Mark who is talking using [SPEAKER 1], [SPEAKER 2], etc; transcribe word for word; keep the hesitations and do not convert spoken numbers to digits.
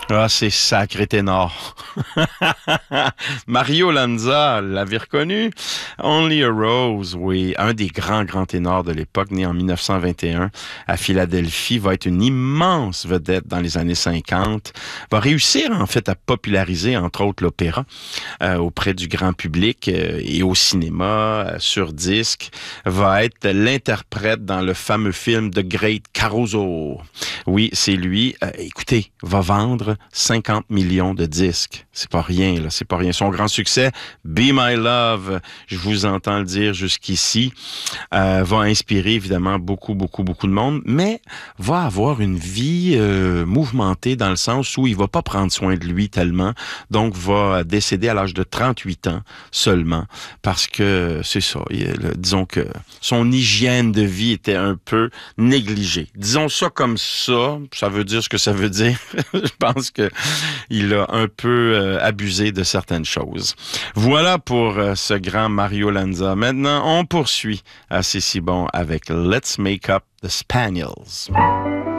[SPEAKER 1] Ah, c'est sacré ténor. Mario Lanza, l'avez reconnu? Only a Rose, oui, un des grands, grands ténors de l'époque, né en mille neuf cent vingt et un à Philadelphie, va être une immense vedette dans les années cinquante, va réussir en fait à populariser entre autres l'opéra euh, auprès du grand public euh, et au cinéma, euh, sur disque, va être l'interprète dans le fameux film The Great Caruso. Oui, c'est lui. Euh, écoutez, va vendre cinquante millions de disques. C'est pas rien, là. C'est pas rien. Son grand succès, Be My Love, je vous entends le dire jusqu'ici, euh, va inspirer évidemment beaucoup, beaucoup, beaucoup de monde, mais va avoir une vie euh, mouvementée dans le sens où il va pas prendre soin de lui tellement, donc va décéder à l'âge de trente-huit ans seulement, parce que c'est ça, il, le, disons que son hygiène de vie était un peu négligée. Disons ça comme ça, ça veut dire ce que ça veut dire. Je pense que il a un peu euh, abusé de certaines choses. Voilà pour euh, ce grand Mario Lanza. Maintenant, on poursuit à C'est si bon avec Let's Make Up the Spaniels.